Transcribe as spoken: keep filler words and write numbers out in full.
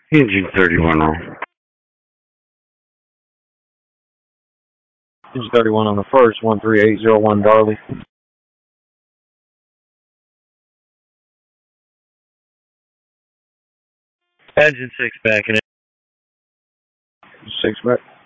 Engine thirty-one on. Engine thirty-one on the first, one three eight zero one Darley. Engine six back in it. Six back.